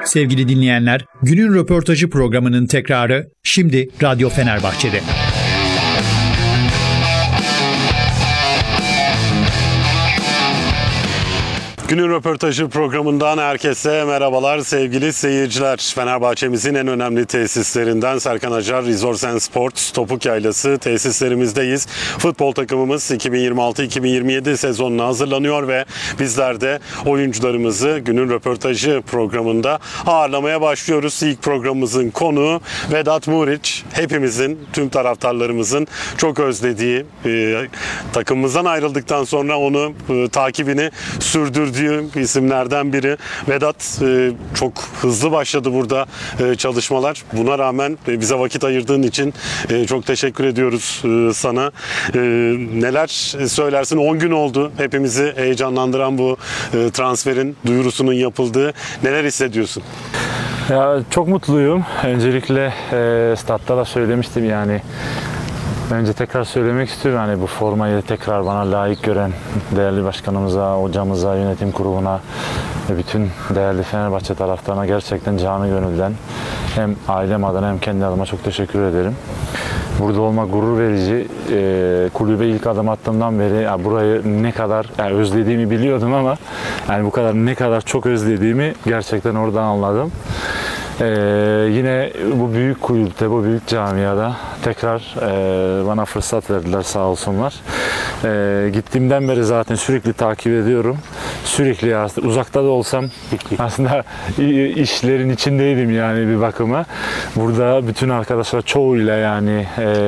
Sevgili dinleyenler, günün röportajı programının tekrarı şimdi Radyo Fenerbahçe'de. Günün röportajı programından herkese merhabalar sevgili seyirciler. Fenerbahçe'mizin en önemli tesislerinden Serkan Acar Resort & Sports Topuk Yaylası tesislerimizdeyiz. Futbol takımımız 2026-2027 sezonuna hazırlanıyor ve bizler de oyuncularımızı günün röportajı programında ağırlamaya başlıyoruz. İlk programımızın konuğu Vedat Muriç. Hepimizin, tüm taraftarlarımızın çok özlediği, takımımızdan ayrıldıktan sonra onu takibini sürdürdüğü isimlerden biri. Vedat, çok hızlı başladı burada çalışmalar. Buna rağmen bize vakit ayırdığın için çok teşekkür ediyoruz sana. Neler söylersin? 10 gün oldu. Hepimizi heyecanlandıran bu transferin duyurusunun yapıldığı. Neler hissediyorsun? Ya, çok mutluyum. Öncelikle statta da söylemiştim yani. Önce tekrar söylemek istiyorum, hani bu formayı tekrar bana layık gören değerli başkanımıza, hocamıza, yönetim kuruluna ve bütün değerli Fenerbahçe taraftarına gerçekten canı gönülden hem ailem adına hem kendi adıma çok teşekkür ederim. Burada olmak gurur verici. Kulübe ilk adım attığımdan beri burayı ne kadar özlediğimi biliyordum ama yani bu kadar ne kadar çok özlediğimi gerçekten oradan anladım. Yine bu büyük kulüpte, bu büyük camiada tekrar bana fırsat verdiler, sağ olsunlar. Gittiğimden beri zaten sürekli takip ediyorum. Sürekli uzakta da olsam aslında işlerin içindeydim yani bir bakıma. Burada bütün arkadaşlar çoğuyla yani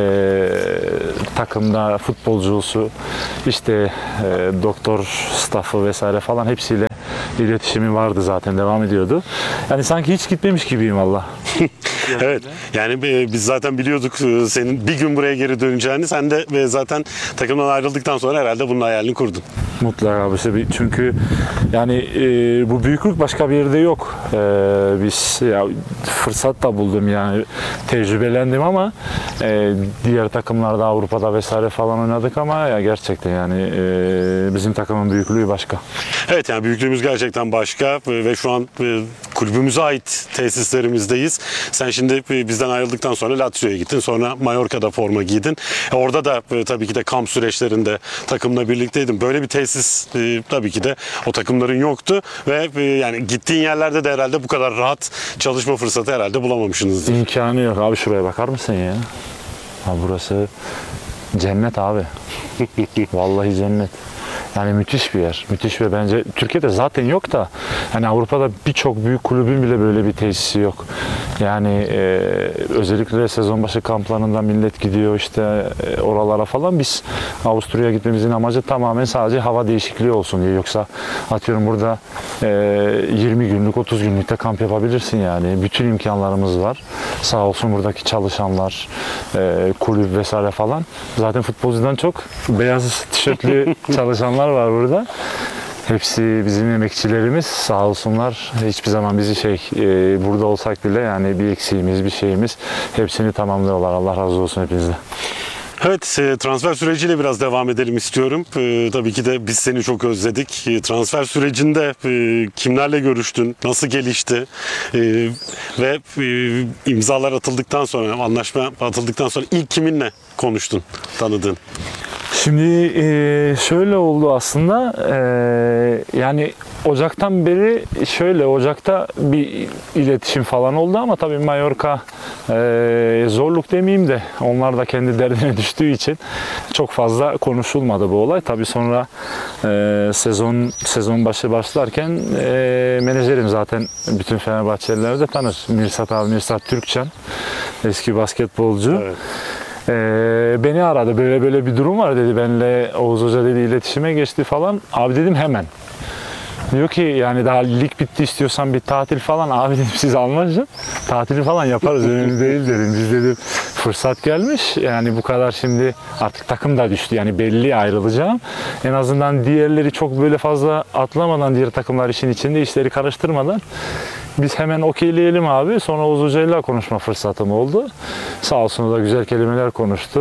takımda futbolcusu, işte doktor staffı vesaire falan hepsiyle iletişimi vardı, zaten devam ediyordu. Yani sanki hiç gitmemiş gibiyim valla. Evet, yani biz zaten biliyorduk senin bir gün buraya geri döneceğini. Sen de zaten takımdan ayrıldıktan sonra herhalde bunun hayalini kurdun. Mutlaka işte, çünkü yani bu büyüklük başka bir yerde yok. Biz fırsat da buldum yani, tecrübelendim ama diğer takımlarda, Avrupa'da vesaire falan oynadık ama ya gerçekten yani bizim takımın büyüklüğü başka. Evet, yani büyüklüğümüz gerçekten başka ve şu an kulübümüze ait tesislerimizdeyiz. Sen şimdi bizden ayrıldıktan sonra Lazio'ya gittin, sonra Mallorca'da forma giydin. Orada da tabii ki de kamp süreçlerinde takımla birlikteydin. Böyle bir tesis tabii ki de o takımların yoktu ve yani gittiğin yerlerde de herhalde bu kadar rahat çalışma fırsatı herhalde bulamamışsınızdır. İmkanı yok abi, şuraya bakar mısın ya? Burası cennet abi. Vallahi cennet. Yani müthiş bir yer. Müthiş ve bence Türkiye'de zaten yok da yani Avrupa'da birçok büyük kulübün bile böyle bir tesisi yok. Yani özellikle sezon başı kamplarında millet gidiyor işte oralara falan. Biz Avusturya'ya gitmemizin amacı tamamen sadece hava değişikliği olsun diye. Yoksa atıyorum burada 20 günlük 30 günlükte kamp yapabilirsin yani. Bütün imkanlarımız var. Sağ olsun buradaki çalışanlar, kulüp vesaire falan. Zaten futbolcudan çok beyaz tişörtlü çalışanlar var burada. Hepsi bizim emekçilerimiz, sağ olsunlar. Hiçbir zaman bizi burada olsak bile yani bir eksiğimiz, bir şeyimiz hepsini tamamlıyorlar. Allah razı olsun hepinizden. Evet, transfer süreciyle biraz devam edelim istiyorum. Tabii ki de biz seni çok özledik. Transfer sürecinde kimlerle görüştün, nasıl gelişti ve imzalar atıldıktan sonra, anlaşma atıldıktan sonra ilk kiminle konuştun, tanıdın? Şimdi şöyle oldu aslında, yani Ocak'tan beri Ocak'ta bir iletişim falan oldu ama tabii Mallorca zorluk demeyeyim de onlar da kendi derdine düştüğü için çok fazla konuşulmadı bu olay. Tabii sonra sezon başı başlarken menajerim zaten bütün Fenerbahçeliler de tanır. Mirsat Türkçen, eski basketbolcu. Evet. Beni aradı, böyle bir durum var dedi, benimle Oğuz Hoca dedi iletişime geçti falan. Abi dedim hemen. Diyor ki yani daha lig bitti, istiyorsan bir tatil falan. Abi dedim siz anlaşın, tatili falan yaparız, önemli değil dedim. Biz dedim fırsat gelmiş yani, bu kadar şimdi artık takım da düştü yani, belli ayrılacağım. En azından diğerleri çok böyle fazla atlamadan, diğer takımlar işin içinde, işleri karıştırmadan biz hemen okeyleyelim abi. Sonra Oğuz Hoca'yla konuşma fırsatım oldu. Sağ olsun, o da güzel kelimeler konuştu.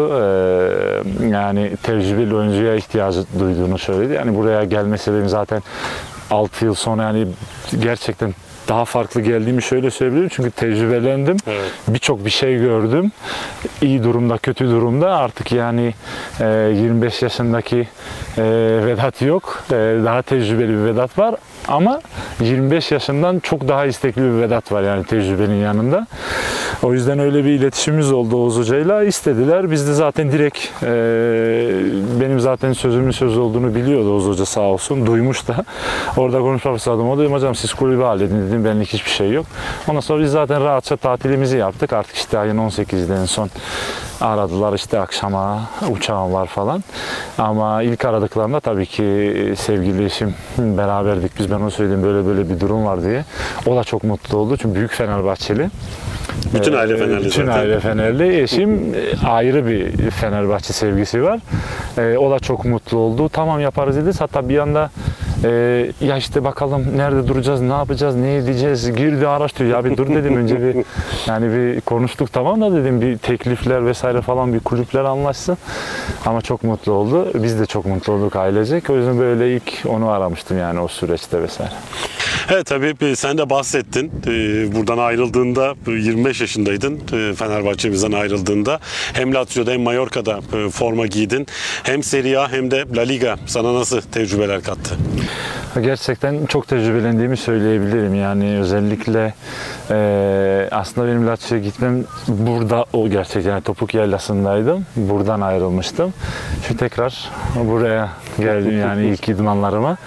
Yani tecrübeli oyuncuya ihtiyacı duyduğunu söyledi. Yani buraya gelme sebebim zaten 6 yıl sonra yani gerçekten daha farklı geldiğimi şöyle söyleyebilirim. Çünkü tecrübelendim. Evet. Birçok bir şey gördüm. İyi durumda, kötü durumda. Artık yani 25 yaşındaki Vedat yok. Daha tecrübeli bir Vedat var. Ama 25 yaşından çok daha istekli bir Vedat var yani tecrübenin yanında. O yüzden öyle bir iletişimimiz oldu Oğuz Hoca'yla. İstediler. Biz de zaten direkt benim zaten sözümün söz olduğunu biliyordu Oğuz Hoca sağ olsun. Duymuş da. Orada konuşma fırsatım oldu. Dedim hocam siz kulübü halledin dedim. Benlik hiçbir şey yok. Ondan sonra biz zaten rahatça tatilimizi yaptık. Artık işte ayın 18'de en son aradılar işte akşama uçağım var falan. Ama ilk aradıklarında tabii ki sevgili eşim beraberdik. Biz ben ona söyledim böyle bir durum var diye. O da çok mutlu oldu çünkü büyük Fenerbahçeli. Bütün aile Fenerli Bütün zaten. aile Fenerli. Eşim ayrı bir Fenerbahçe sevgisi var. O da çok mutlu oldu. Tamam yaparız dedi. Hatta bir anda ya işte bakalım nerede duracağız, ne yapacağız, ne edeceğiz, girdi araştırıyor. Ya bir dur dedim önce bir yani bir konuştuk tamam da dedim bir teklifler vesaire falan bir kulüpler anlaşsın. Ama çok mutlu oldu. Biz de çok mutlu olduk ailecek. O yüzden böyle ilk onu aramıştım yani o süreçte vesaire. Evet tabii sen de bahsettin. Buradan ayrıldığında 25 yaşındaydın. Fenerbahçe'mizden ayrıldığında hem Lazio'da hem Mallorca'da forma giydin. Hem Serie A hem de La Liga sana nasıl tecrübeler kattı? Gerçekten çok tecrübelendiğimi söyleyebilirim. Yani özellikle aslında benim Lazio'ya gitmem burada o gerçekten yani Topuk Yaylası'ndaydım. Buradan ayrılmıştım. Şimdi tekrar buraya geldim yani ilk idmanlarıma.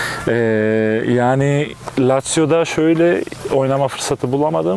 Yani Lazio'da şöyle oynama fırsatı bulamadım.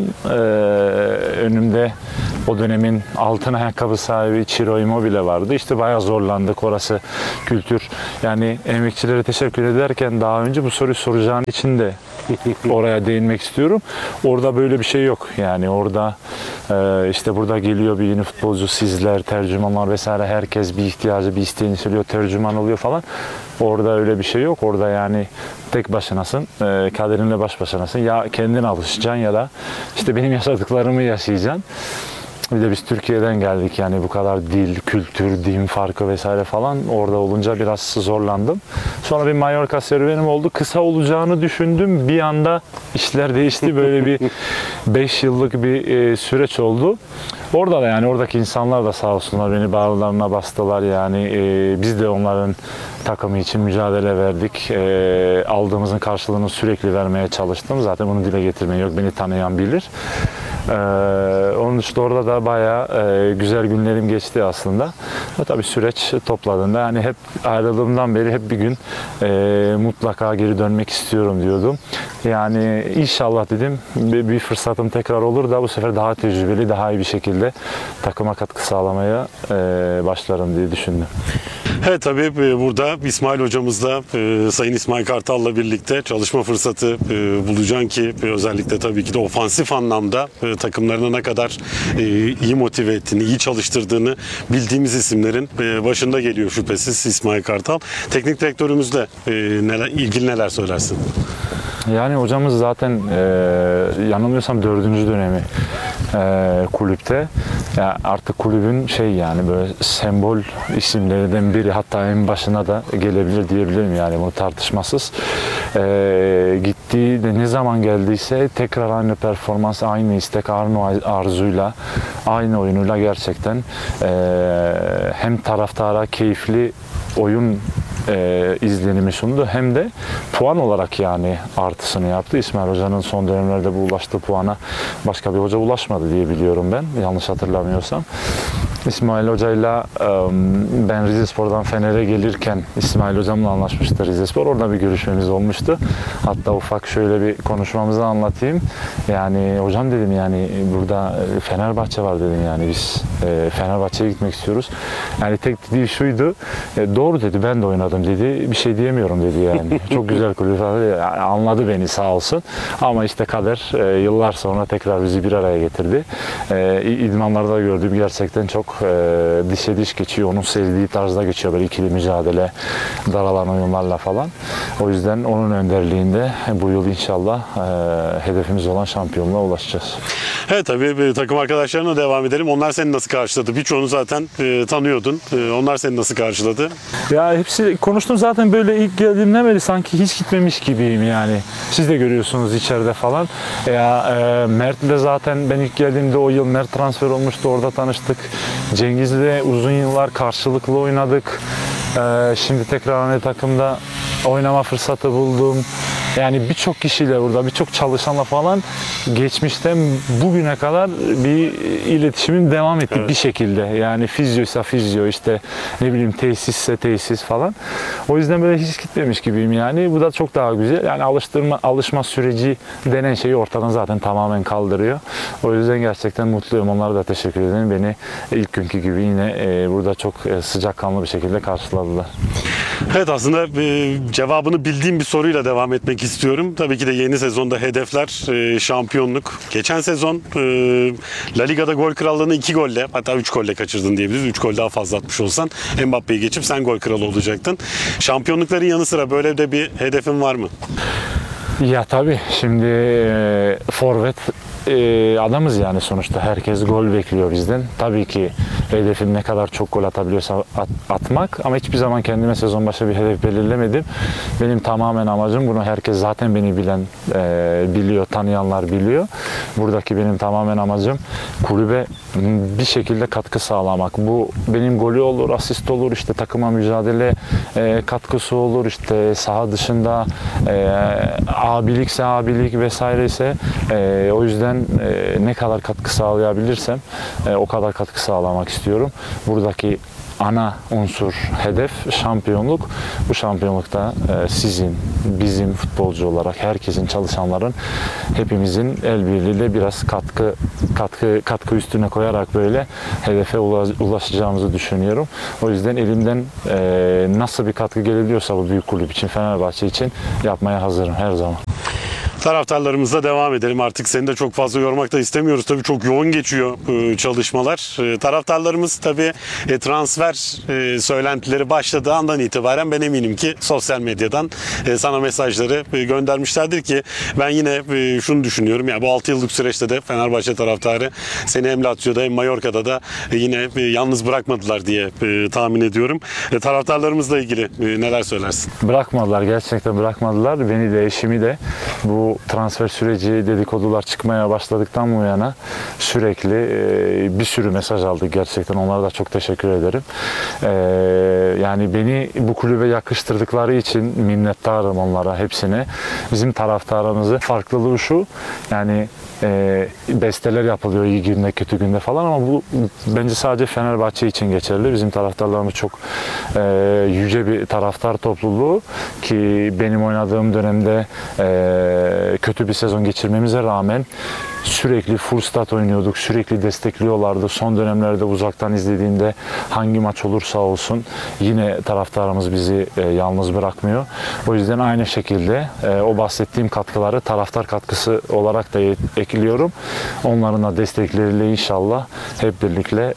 Önümde o dönemin altın ayakkabı sahibi Ciro Immobile vardı. İşte bayağı zorlandık orası kültür. Yani emekçilere teşekkür ederken daha önce bu soruyu soracağın için de oraya değinmek istiyorum. Orada böyle bir şey yok. Yani orada işte burada geliyor bir yeni futbolcu sizler, tercümanlar vesaire herkes bir ihtiyacı, bir isteğini söylüyor, tercüman oluyor falan. Orada öyle bir şey yok. Orada yani tek başınasın, kaderinle baş başanasın. Ya kendin alışacaksın ya da işte benim yaşadıklarımı yaşayacaksın. Bir de biz Türkiye'den geldik yani bu kadar dil, kültür, din farkı vesaire falan orada olunca biraz zorlandım. Sonra bir Mallorca serüvenim oldu. Kısa olacağını düşündüm. Bir anda işler değişti. Böyle bir 5 yıllık bir süreç oldu. Orada da yani oradaki insanlar da sağ olsunlar beni bağırlarına bastılar yani biz de onların takımı için mücadele verdik. Aldığımızın karşılığını sürekli vermeye çalıştım. Zaten bunu dile getirmeye yok. Beni tanıyan bilir. Onun dışında orada da bayağı güzel günlerim geçti aslında. Ve tabii süreç topladığında yani hep ayrıldığımdan beri hep bir gün mutlaka geri dönmek istiyorum diyordum. Yani inşallah dedim bir fırsatım tekrar olur da bu sefer daha tecrübeli, daha iyi bir şekilde takıma katkı sağlamaya başlarım diye düşündüm. Evet tabii burada İsmail hocamızla Sayın İsmail Kartal'la birlikte çalışma fırsatı bulacaksın ki özellikle tabii ki de ofansif anlamda takımlarına ne kadar iyi motive ettiğini, iyi çalıştırdığını bildiğimiz isimlerin başında geliyor şüphesiz İsmail Kartal. Teknik direktörümüzle ilgili neler söylersin? Yani hocamız zaten yanılmıyorsam 4. dönemi kulüpte. Ya artık kulübün yani böyle sembol isimlerinden biri hatta en başına da gelebilir diyebilirim yani bunu tartışmasız. Gittiği de ne zaman geldiyse tekrar aynı performans, aynı istek, aynı arzuyla, aynı oyunuyla gerçekten hem taraftara keyifli oyun izlenimi sundu hem de puan olarak yani artısını yaptı. İsmail Hoca'nın son dönemlerde bu ulaştığı puana başka bir hoca ulaşmadı diye biliyorum ben. Yanlış hatırlamıyorsam. İsmail Hoca'yla ben Rizespor'dan Fener'e gelirken İsmail Hocam'la anlaşmıştı Rizespor. Orada bir görüşmemiz olmuştu. Hatta ufak şöyle bir konuşmamızı anlatayım. Yani hocam dedim yani burada Fenerbahçe var dedim yani biz Fenerbahçe'ye gitmek istiyoruz. Yani tek dediği şuydu. Doğru dedi ben de oynadım dedi. Bir şey diyemiyorum dedi yani. Çok güzel kulüp falan. Yani anladı beni sağ olsun. Ama işte kader yıllar sonra tekrar bizi bir araya getirdi. İdmanlarda gördüğüm gerçekten çok dişe diş geçiyor. Onun sevdiği tarzda geçiyor. Böyle ikili mücadele, daralan oyunlarla falan. O yüzden onun önderliğinde bu yıl inşallah hedefimiz olan şampiyonluğa ulaşacağız. Evet, tabii takım arkadaşlarına devam edelim. Onlar seni nasıl karşıladı? Birçoğunu zaten tanıyordun. Onlar seni nasıl karşıladı? Ya hepsi konuştum zaten, böyle ilk geldiğimden beri sanki hiç gitmemiş gibiyim yani. Siz de görüyorsunuz içeride falan. Mert'le zaten ben ilk geldiğimde o yıl Mert transfer olmuştu. Orada tanıştık. Cengiz'le uzun yıllar karşılıklı oynadık. Şimdi tekrar aynı takımda oynama fırsatı buldum. Yani birçok kişiyle burada, birçok çalışanla falan geçmişten bugüne kadar bir iletişimim devam etti bir şekilde. Yani fizyoysa fizyo, işte ne bileyim tesisse tesis falan. O yüzden böyle hiç gitmemiş gibiyim yani. Bu da çok daha güzel. Yani alışma süreci denen şeyi ortadan zaten tamamen kaldırıyor. O yüzden gerçekten mutluyum. Onlara da teşekkür ederim. Beni ilk günkü gibi yine burada çok sıcakkanlı bir şekilde karşıladılar. Evet, aslında cevabını bildiğim bir soruyla devam etmek istiyorum. Tabii ki de yeni sezonda hedefler şampiyonluk. Geçen sezon La Liga'da gol krallığını 2 golle, hatta 3 golle kaçırdın diyebiliriz. 3 gol daha fazla atmış olsan Mbappe'yi geçip sen gol kralı olacaktın. Şampiyonlukların yanı sıra böyle de bir hedefin var mı? Ya tabii şimdi forvet adamız yani sonuçta. Herkes gol bekliyor bizden. Tabii ki hedefim ne kadar çok gol atabiliyorsa atmak, ama hiçbir zaman kendime sezon başı bir hedef belirlemedim. Benim tamamen amacım, bunu herkes zaten beni bilen biliyor, tanıyanlar biliyor. Buradaki benim tamamen amacım kulübe bir şekilde katkı sağlamak. Bu benim golü olur, asist olur, işte takıma mücadele katkısı olur, işte saha dışında abilikse abilik vesaire ise o yüzden ne kadar katkı sağlayabilirsem o kadar katkı sağlamak istiyorum. Buradaki ana unsur, hedef şampiyonluk. Bu şampiyonlukta sizin, bizim futbolcu olarak herkesin, çalışanların, hepimizin el birliğiyle biraz katkı üstüne koyarak böyle hedefe ulaşacağımızı düşünüyorum. O yüzden elimden nasıl bir katkı gelebiliyorsa bu büyük kulüp için, Fenerbahçe için yapmaya hazırım her zaman. Taraftarlarımızla devam edelim. Artık seni de çok fazla yormak da istemiyoruz. Tabii çok yoğun geçiyor çalışmalar. Taraftarlarımız tabii transfer söylentileri başladığı andan itibaren ben eminim ki sosyal medyadan sana mesajları göndermişlerdir ki ben yine şunu düşünüyorum. Yani bu 6 yıllık süreçte de Fenerbahçe taraftarı seni hem Lazio'da hem Mallorca'da da yine yalnız bırakmadılar diye tahmin ediyorum. Taraftarlarımızla ilgili neler söylersin? Bırakmadılar, gerçekten bırakmadılar. Beni de, eşimi de. Bu transfer süreci, dedikodular çıkmaya başladıktan bu yana sürekli bir sürü mesaj aldık gerçekten. Onlara da çok teşekkür ederim. Yani beni bu kulübe yakıştırdıkları için minnettarım onlara, hepsine. Bizim taraftarımızın farklılığı şu, yani besteler yapılıyor iyi günde kötü günde falan, ama bu bence sadece Fenerbahçe için geçerli. Bizim taraftarlarımız çok yüce bir taraftar topluluğu ki benim oynadığım dönemde kötü bir sezon geçirmemize rağmen sürekli full stat oynuyorduk, sürekli destekliyorlardı. Son dönemlerde uzaktan izlediğimde hangi maç olursa olsun yine taraftarımız bizi yalnız bırakmıyor. O yüzden aynı şekilde o bahsettiğim katkıları taraftar katkısı olarak da ekliyorum. Onların da destekleriyle inşallah hep birlikte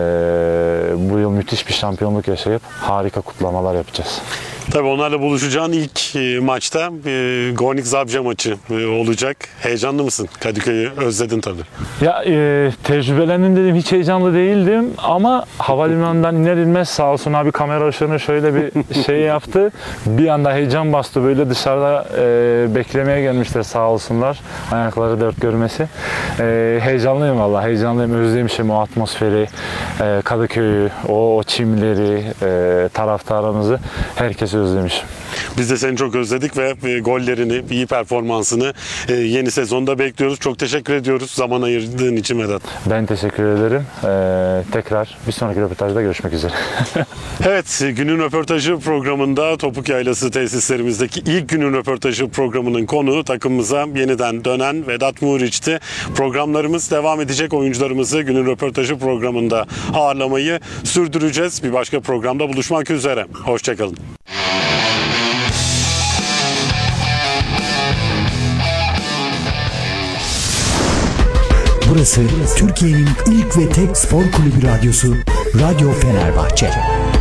bu yıl müthiş bir şampiyonluk yaşayıp harika kutlamalar yapacağız. Tabii onlarla buluşacağın ilk maçta Gornik Zabrze maçı olacak. Heyecanlı mısın? Kadıköy'ü özledin tabii. Ya tecrübelendim dedim, hiç heyecanlı değildim ama havalimanından iner inmez sağ olsun abi kamera ışığını şöyle bir şey yaptı. Bir anda heyecan bastı, böyle dışarıda beklemeye gelmişler sağ olsunlar. Ayakları dört görmesi. Heyecanlıyım vallahi, heyecanlıyım. Özlemişim o atmosferi, Kadıköy'ü, o çimleri, taraftarımızı, herkesi özlemişim. Biz de seni çok özledik ve gollerini, iyi performansını yeni sezonda bekliyoruz. Çok teşekkür ediyoruz zaman ayırdığın için Vedat. Ben teşekkür ederim. Tekrar bir sonraki röportajda görüşmek üzere. Evet, günün röportajı programında Topuk Yaylası tesislerimizdeki ilk günün röportajı programının konuğu takımımıza yeniden dönen Vedat Muriç'ti. Programlarımız devam edecek. Oyuncularımızı günün röportajı programında ağırlamayı sürdüreceğiz. Bir başka programda buluşmak üzere. Hoşçakalın. Burası Türkiye'nin ilk ve tek spor kulübü radyosu Radyo Fenerbahçe.